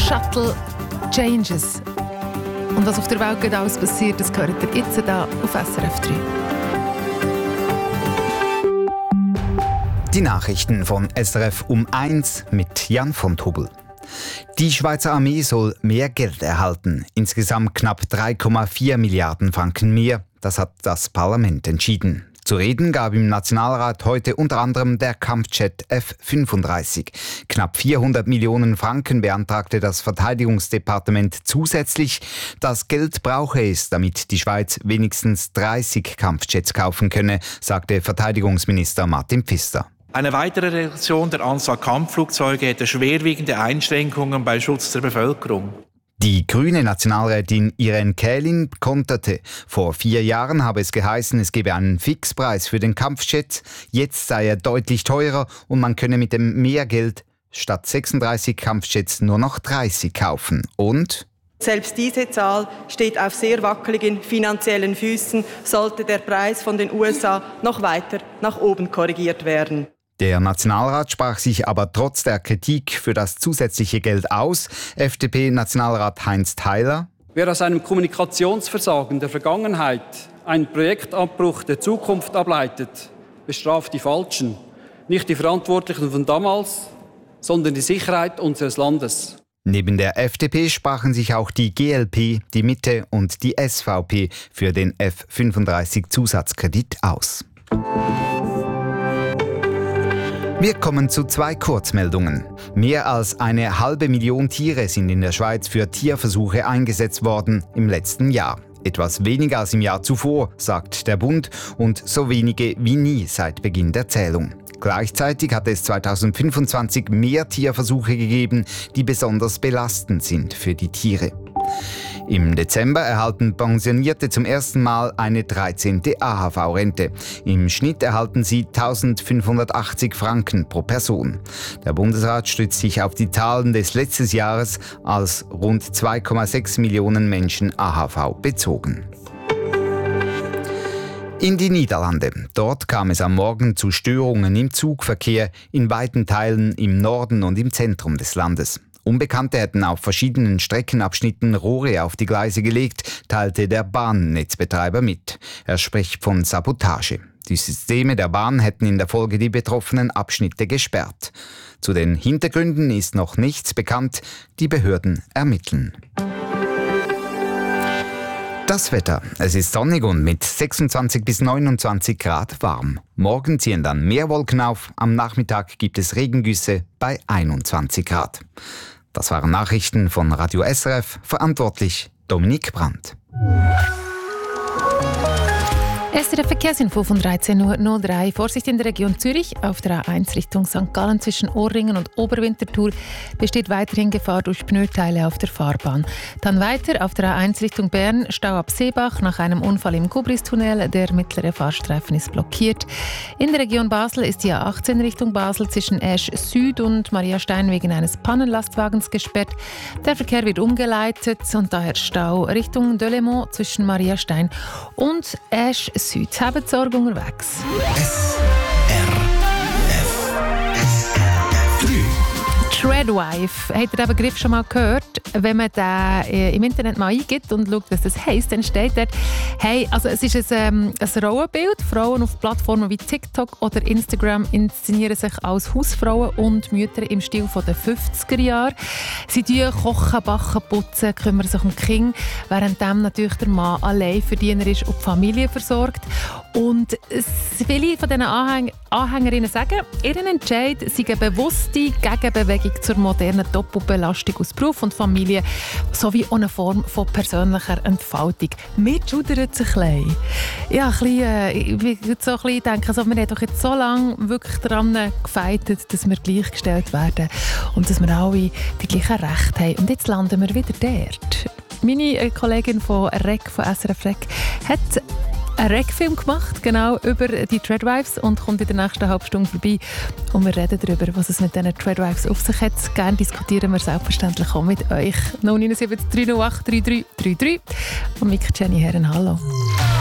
Shuttle Changes. Und was auf der Welt gerade alles passiert, das hört ihr jetzt hier auf SRF 3. Die Nachrichten von SRF um 1 mit Jan von Tobel. Die Schweizer Armee soll mehr Geld erhalten. Insgesamt knapp 3,4 Milliarden Franken mehr. Das hat das Parlament entschieden. Zu reden gab im Nationalrat heute unter anderem der Kampfjet F-35. Knapp 400 Millionen Franken beantragte das Verteidigungsdepartement zusätzlich. Das Geld brauche es, damit die Schweiz wenigstens 30 Kampfjets kaufen könne, sagte Verteidigungsminister Martin Pfister. Eine weitere Reduktion der Anzahl Kampfflugzeuge hätte schwerwiegende Einschränkungen beim Schutz der Bevölkerung. Die grüne Nationalrätin Irene Kählin konterte. Vor 4 Jahren habe es geheißen, es gebe einen Fixpreis für den Kampfjet. Jetzt sei er deutlich teurer und man könne mit dem Mehrgeld statt 36 Kampfjets nur noch 30 kaufen. Und selbst diese Zahl steht auf sehr wackeligen finanziellen Füßen, sollte der Preis von den USA noch weiter nach oben korrigiert werden. Der Nationalrat sprach sich aber trotz der Kritik für das zusätzliche Geld aus. FDP-Nationalrat Heinz Theiler: Wer aus einem Kommunikationsversagen der Vergangenheit einen Projektabbruch der Zukunft ableitet, bestraft die Falschen. Nicht die Verantwortlichen von damals, sondern die Sicherheit unseres Landes. Neben der FDP sprachen sich auch die GLP, die Mitte und die SVP für den F-35-Zusatzkredit aus. Wir kommen zu 2 Kurzmeldungen. Mehr als 500.000 Tiere sind in der Schweiz für Tierversuche eingesetzt worden im letzten Jahr. Etwas weniger als im Jahr zuvor, sagt der Bund, und so wenige wie nie seit Beginn der Zählung. Gleichzeitig hat es 2025 mehr Tierversuche gegeben, die besonders belastend sind für die Tiere. Im Dezember erhalten Pensionierte zum ersten Mal eine 13. AHV-Rente. Im Schnitt erhalten sie 1.580 Franken pro Person. Der Bundesrat stützt sich auf die Zahlen des letzten Jahres, als rund 2,6 Millionen Menschen AHV bezogen. In die Niederlande. Dort kam es am Morgen zu Störungen im Zugverkehr in weiten Teilen im Norden und im Zentrum des Landes. Unbekannte hätten auf verschiedenen Streckenabschnitten Rohre auf die Gleise gelegt, teilte der Bahnnetzbetreiber mit. Er spricht von Sabotage. Die Systeme der Bahn hätten in der Folge die betroffenen Abschnitte gesperrt. Zu den Hintergründen ist noch nichts bekannt. Die Behörden ermitteln. Das Wetter. Es ist sonnig und mit 26 bis 29 Grad warm. Morgen ziehen dann mehr Wolken auf. Am Nachmittag gibt es Regengüsse bei 21 Grad. Das waren Nachrichten von Radio SRF. Verantwortlich Dominik Brandt. SRF Verkehrsinfo von 13.03 Uhr. Vorsicht in der Region Zürich. Auf der A1 Richtung St. Gallen zwischen Ohrringen und Oberwinterthur besteht weiterhin Gefahr durch Pneuteile auf der Fahrbahn. Dann weiter auf der A1 Richtung Bern, Stau ab Seebach nach einem Unfall im Gubristunnel. Der mittlere Fahrstreifen ist blockiert. In der Region Basel ist die A18 Richtung Basel zwischen Esch Süd und Mariastein wegen eines Pannenlastwagens gesperrt. Der Verkehr wird umgeleitet und daher Stau Richtung Delémont zwischen Mariastein und Esch Süd. Habt Sorge unterwegs. Treadwife. Habt ihr den Begriff schon mal gehört? Wenn man den im Internet mal eingibt und schaut, was das heisst, dann steht dort, hey, also es ist ein Rollenbild. Frauen auf Plattformen wie TikTok oder Instagram inszenieren sich als Hausfrauen und Mütter im Stil der 50er Jahre. Sie kochen, backen, putzen, kümmern sich um die Kinder, während natürlich der Mann allein Verdiener ist und die Familie versorgt. Und viele von diesen Anhängerinnen sagen, ihren Entscheid sei eine bewusste Gegenbewegung zur modernen Doppelbelastung aus Beruf und Familie sowie auch eine Form von persönlicher Entfaltung. Mir schudert es ein bisschen. Ja, ich würde so ein bisschen denken, also wir haben doch jetzt so lange wirklich daran gefeitet, dass wir gleichgestellt werden und dass wir alle die gleichen Rechte haben. Und jetzt landen wir wieder dort. Meine Kollegin von REC, von SRF REC, hat einen REC-Film gemacht, genau über die Treadwives und kommt in der nächsten halben Stunde vorbei. Und wir reden darüber, was es mit diesen Treadwives auf sich hat. Gerne diskutieren wir selbstverständlich auch mit euch. 079 308 3333 und Mike Jenny Herren, hallo.